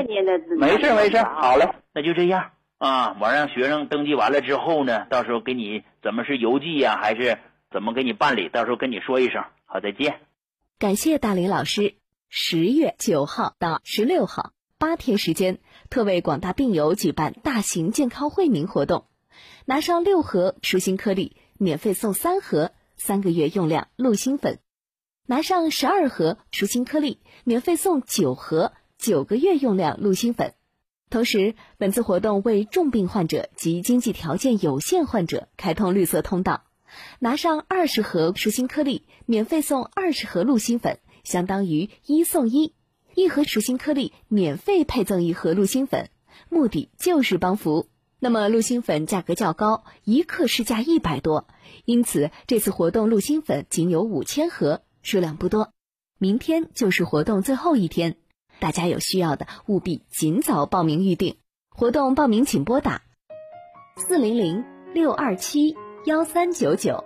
您了。 没事，好嘞，那就这样啊。我让学生登记完了之后呢，到时候给你怎么是邮寄呀，还是怎么给你办理，到时候跟你说一声。好，再见。 感谢大林老师。10月9号到16号8天时间，特为广大病友举办大型健康惠民活动，拿上6盒舒心颗粒，免费送3盒3个月用量鹿心粉；拿上12盒舒心颗粒，免费送9盒9个月用量鹿心粉。同时，本次活动为重病患者及经济条件有限患者开通绿色通道，拿上20盒舒心颗粒，免费送20盒鹿心粉，相当于1送1，1盒舒心颗粒免费配赠1盒鹿心粉，目的就是帮扶。那么鹿心粉价格较高，1克市价100多，因此这次活动鹿心粉仅有5000盒，数量不多。明天就是活动最后一天，大家有需要的务必尽早报名预定。活动报名请拨打400-627-1399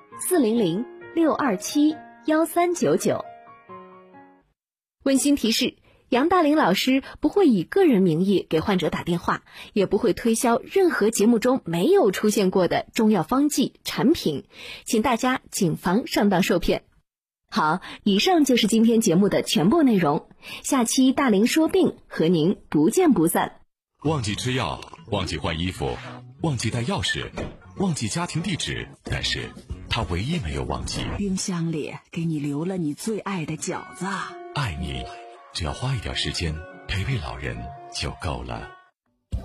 400-627-1399。温馨提示，杨大林老师不会以个人名义给患者打电话，也不会推销任何节目中没有出现过的中药方剂产品，请大家谨防上当受骗。好，以上就是今天节目的全部内容，下期大林说病和您不见不散。 忘记吃药，忘记换衣服，忘记带钥匙，忘记家庭地址，但是他唯一没有忘记， 冰箱里给你留了你最爱的饺子。 爱你，只要花一点时间陪陪老人就够了。